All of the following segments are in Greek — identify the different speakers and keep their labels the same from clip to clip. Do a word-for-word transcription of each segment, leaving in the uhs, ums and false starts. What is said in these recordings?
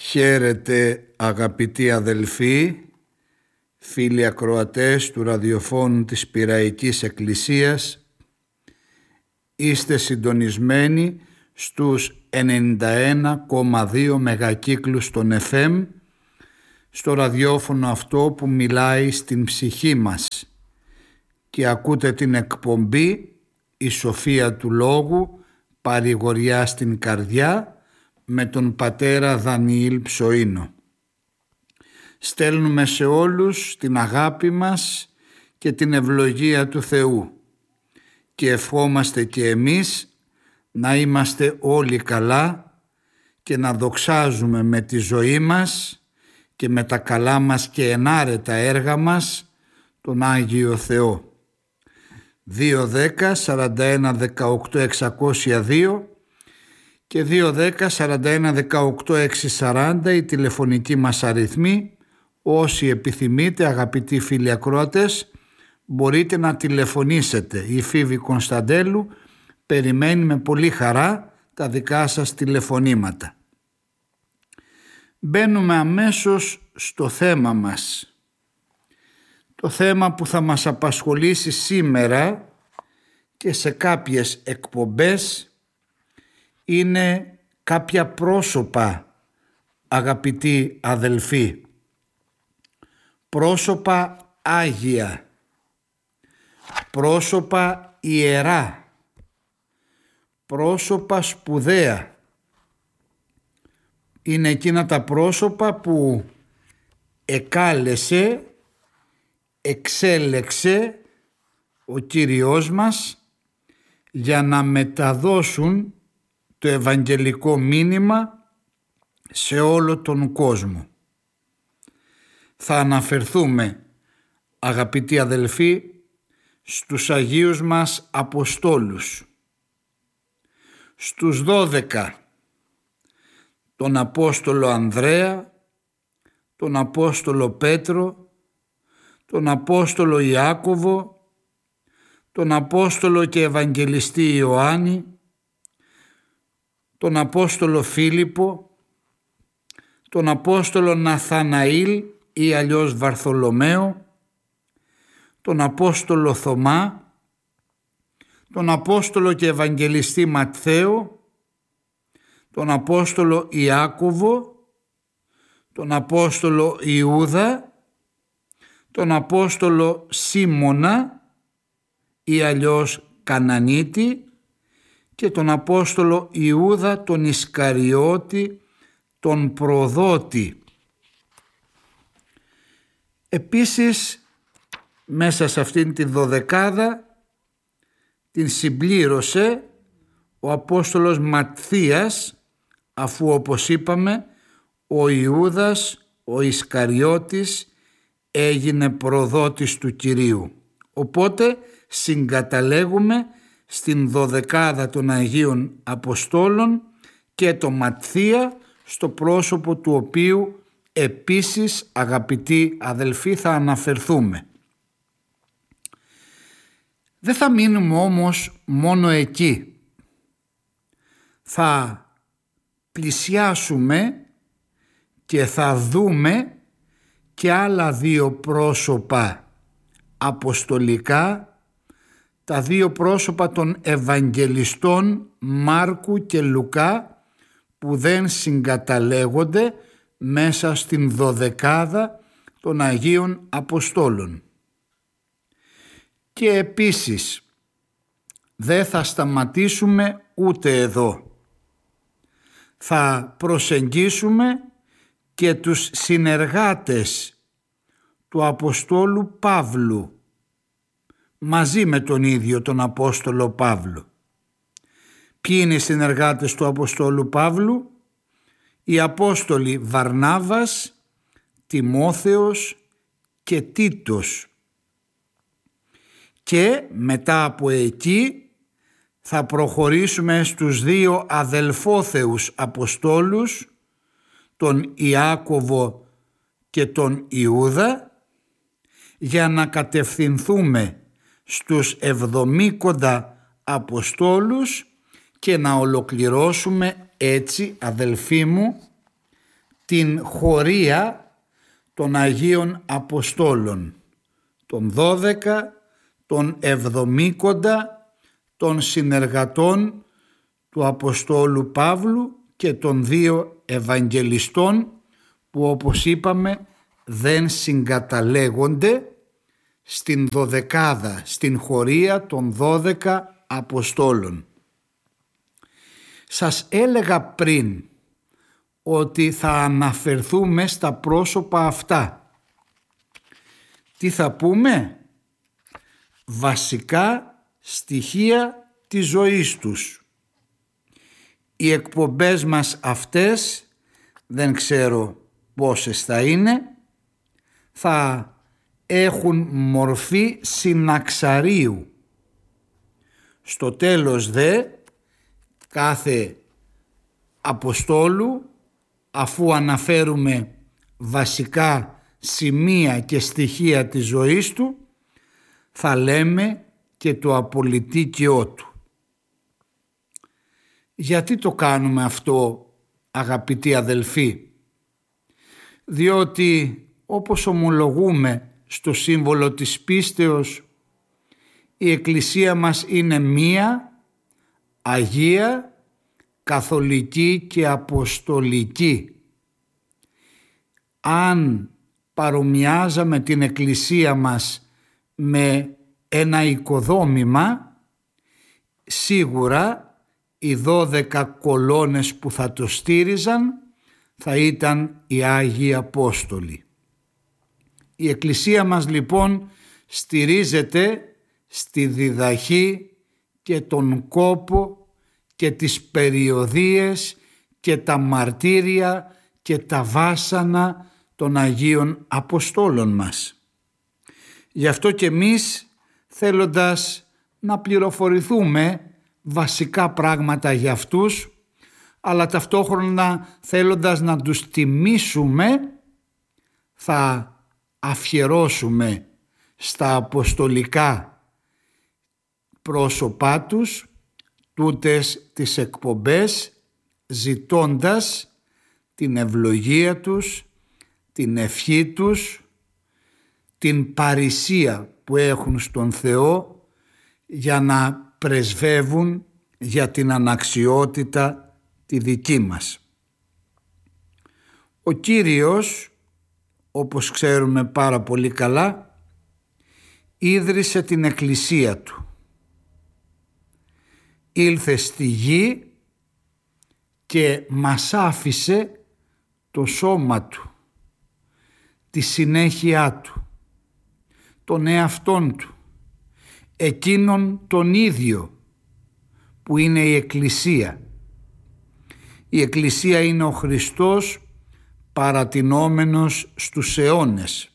Speaker 1: Χαίρετε αγαπητοί αδελφοί, φίλοι ακροατές του ραδιοφώνου της Πειραϊκής Εκκλησίας. Είστε συντονισμένοι στους ενενήντα ένα κόμμα δύο μεγακύκλους των εφ εμ, στο ραδιόφωνο αυτό που μιλάει στην ψυχή μας, και ακούτε την εκπομπή «Η Σοφία του Λόγου, παρηγοριά στην καρδιά» με τον πατέρα Δανιήλ Ψοΐνο. Στέλνουμε σε όλους την αγάπη μας και την ευλογία του Θεού και ευχόμαστε και εμείς να είμαστε όλοι καλά και να δοξάζουμε με τη ζωή μας και με τα καλά μας και ενάρετα έργα μας τον Άγιο Θεό. δύο δέκα σαράντα ένα δεκαοκτώ εξακόσια δύο και δύο δέκα σαράντα ένα δεκαοκτώ εξακόσια σαράντα η τηλεφωνική μας αριθμή. Όσοι επιθυμείτε, αγαπητοί φίλοι ακροατές, μπορείτε να τηλεφωνήσετε. Η Φίβη Κωνσταντέλου περιμένει με πολύ χαρά τα δικά σας τηλεφωνήματα. Μπαίνουμε αμέσως στο θέμα μας. Το θέμα που θα μας απασχολήσει σήμερα και σε κάποιες εκπομπές είναι κάποια πρόσωπα, αγαπητοί αδελφοί, πρόσωπα άγια, πρόσωπα ιερά, πρόσωπα σπουδαία. Είναι εκείνα τα πρόσωπα που εκάλεσε, εξέλεξε ο Κύριος μας για να μεταδώσουν το ευαγγελικό μήνυμα σε όλο τον κόσμο. Θα αναφερθούμε, αγαπητοί αδελφοί, στους Αγίους μας Αποστόλους, στους δώδεκα, τον Απόστολο Ανδρέα, τον Απόστολο Πέτρο, τον Απόστολο Ιάκωβο, τον Απόστολο και Ευαγγελιστή Ιωάννη, τον Απόστολο Φίλιππο, τον Απόστολο Ναθαναήλ ή αλλιώς Βαρθολομαίο, τον Απόστολο Θωμά, τον Απόστολο και Ευαγγελιστή Ματθαίο, τον Απόστολο Ιάκωβο, τον Απόστολο Ιούδα, τον Απόστολο Σίμωνα ή αλλιώς Κανανίτη και τον Απόστολο Ιούδα τον Ισκαριώτη τον προδότη. Επίσης μέσα σε αυτήν την δωδεκάδα την συμπλήρωσε ο Απόστολος Ματθίας, αφού όπως είπαμε ο Ιούδας ο Ισκαριώτης έγινε προδότης του Κυρίου. Οπότε συγκαταλέγουμε στην δωδεκάδα των Αγίων Αποστόλων και το Ματθία, στο πρόσωπο του οποίου επίσης, αγαπητοί αδελφοί, θα αναφερθούμε. Δεν θα μείνουμε όμως μόνο εκεί. Θα πλησιάσουμε και θα δούμε και άλλα δύο πρόσωπα αποστολικά, τα δύο πρόσωπα των Ευαγγελιστών Μάρκου και Λουκά, που δεν συγκαταλέγονται μέσα στην δωδεκάδα των Αγίων Αποστόλων. Και επίσης δεν θα σταματήσουμε ούτε εδώ. Θα προσεγγίσουμε και τους συνεργάτες του Αποστόλου Παύλου μαζί με τον ίδιο τον Απόστολο Παύλο. Ποιοι είναι οι συνεργάτες του Αποστόλου Παύλου? Οι Απόστολοι Βαρνάβας, Τιμόθεος και Τίτος. Και μετά από εκεί θα προχωρήσουμε στους δύο αδελφόθεους Αποστόλους, τον Ιάκωβο και τον Ιούδα, για να κατευθυνθούμε στους εβδομήκοντα Αποστόλους και να ολοκληρώσουμε έτσι, αδελφοί μου, την χωρία των Αγίων Αποστόλων, των δώδεκα, των εβδομήκοντα, των συνεργατών του Αποστόλου Παύλου και των δύο Ευαγγελιστών που, όπως είπαμε, δεν συγκαταλέγονται στην δωδεκάδα, στην χωρία των δώδεκα Αποστόλων. Σας έλεγα πριν ότι θα αναφερθούμε στα πρόσωπα αυτά. Τι θα πούμε? Βασικά στοιχεία της ζωής τους. Οι εκπομπές μας αυτές, δεν ξέρω πόσες θα είναι, θα έχουν μορφή συναξαρίου. Στο τέλος δε κάθε Αποστόλου, αφού αναφέρουμε βασικά σημεία και στοιχεία της ζωής του, θα λέμε και το απολυτίκιό του. Γιατί το κάνουμε αυτό, αγαπητοί αδελφοί? Διότι, όπως ομολογούμε στο σύμβολο της πίστεως, η Εκκλησία μας είναι μία, Αγία, Καθολική και Αποστολική. Αν παρομοιάζαμε την Εκκλησία μας με ένα οικοδόμημα, σίγουρα οι δώδεκα κολόνες που θα το στήριζαν θα ήταν οι Άγιοι Απόστολοι. Η Εκκλησία μας λοιπόν στηρίζεται στη διδαχή και τον κόπο και τις περιοδίες και τα μαρτύρια και τα βάσανα των Αγίων Αποστόλων μας. Γι' αυτό και εμείς, θέλοντας να πληροφορηθούμε βασικά πράγματα για αυτούς, αλλά ταυτόχρονα θέλοντας να τους τιμήσουμε, θα αφιερώσουμε στα αποστολικά πρόσωπά τους τούτες τις εκπομπές, ζητώντας την ευλογία τους, την ευχή τους, την παρησία που έχουν στον Θεό για να πρεσβεύουν για την αναξιότητα τη δική μας. Ο Κύριος, όπως ξέρουμε πάρα πολύ καλά, ίδρυσε την Εκκλησία Του. Ήλθε στη γη και μας άφησε το σώμα Του, τη συνέχειά Του, τον εαυτόν Του, εκείνον τον ίδιο που είναι η Εκκλησία. Η Εκκλησία είναι ο Χριστός παρατηνόμενος στους αιώνες.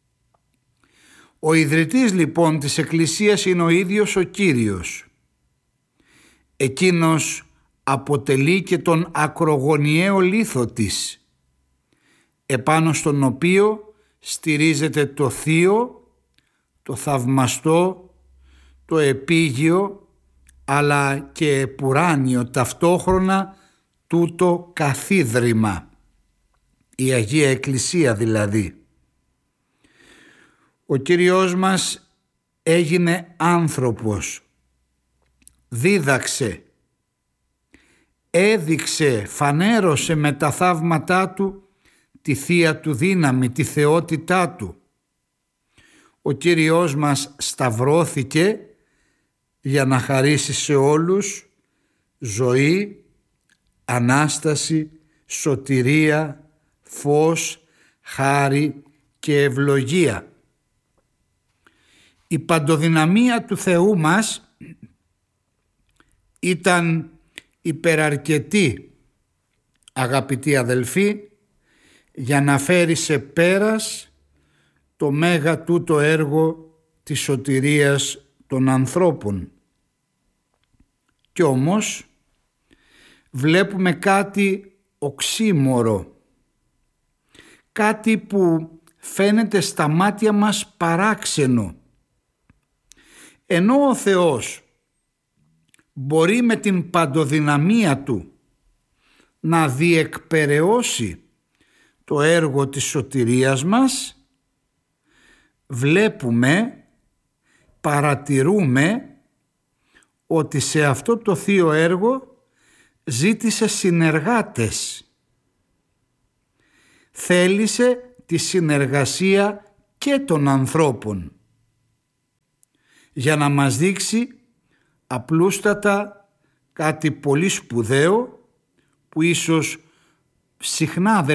Speaker 1: Ο ιδρυτής λοιπόν της Εκκλησίας είναι ο ίδιος ο Κύριος. Εκείνος αποτελεί και τον ακρογωνιαίο λίθο της, επάνω στον οποίο στηρίζεται το θείο, το θαυμαστό, το επίγειο, αλλά και επουράνιο ταυτόχρονα τούτο καθίδρυμα, η Αγία Εκκλησία δηλαδή. Ο Κύριος μας έγινε άνθρωπος, δίδαξε, έδειξε, φανέρωσε με τα θαύματά Του τη Θεία Του δύναμη, τη θεότητά Του. Ο Κύριος μας σταυρώθηκε για να χαρίσει σε όλους ζωή, Ανάσταση, σωτηρία, φως, χάρη και ευλογία. Η παντοδυναμία του Θεού μας ήταν υπεραρκετή, αγαπητοί αδελφοί, για να φέρει σε πέρας το μέγα τούτο έργο της σωτηρίας των ανθρώπων. Κι όμως βλέπουμε κάτι οξύμορο, κάτι που φαίνεται στα μάτια μας παράξενο. Ενώ ο Θεός μπορεί με την παντοδυναμία Του να διεκπεραιώσει το έργο της σωτηρίας μας, βλέπουμε, παρατηρούμε ότι σε αυτό το θείο έργο ζήτησε συνεργάτες. Θέλησε τη συνεργασία και των ανθρώπων για να μας δείξει απλούστατα κάτι πολύ σπουδαίο που ίσως συχνά δεν